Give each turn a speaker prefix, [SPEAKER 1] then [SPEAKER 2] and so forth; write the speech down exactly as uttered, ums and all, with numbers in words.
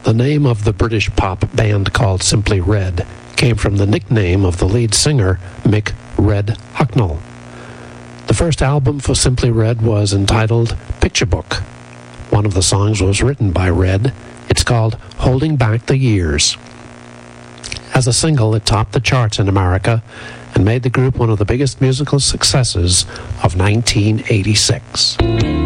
[SPEAKER 1] The name of the British pop band called Simply Red came from the nickname of the lead singer, Mick Red Hucknall. The first album for Simply Red was entitled Picture Book. One of the songs was written by Red. It's called Holding Back the Years. As a single, it topped the charts in America and made the group one of the biggest musical successes of nineteen eighty-six.